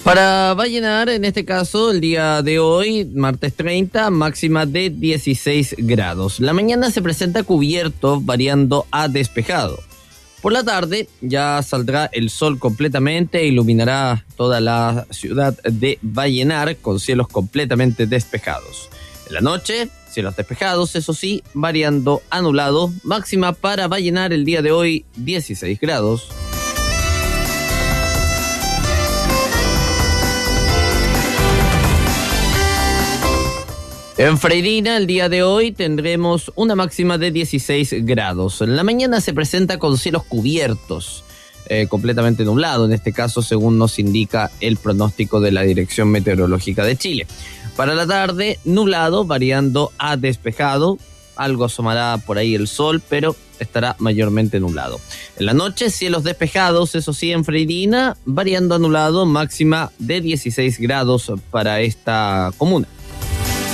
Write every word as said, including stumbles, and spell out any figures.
Para Vallenar, en este caso, el día de hoy, martes treinta, máxima de dieciséis grados. La mañana se presenta cubierto, variando a despejado. Por la tarde ya saldrá el sol completamente e iluminará toda la ciudad de Vallenar con cielos completamente despejados. En la noche, cielos despejados, eso sí, variando a nublado. Máxima para Vallenar el día de hoy, dieciséis grados. En Freirina, el día de hoy, tendremos una máxima de dieciséis grados. En la mañana se presenta con cielos cubiertos, eh, completamente nublado, en este caso, según nos indica el pronóstico de la Dirección Meteorológica de Chile. Para la tarde, nublado, variando a despejado. Algo asomará por ahí el sol, pero estará mayormente nublado. En la noche, cielos despejados, eso sí, en Freirina, variando a nublado, máxima de dieciséis grados para esta comuna.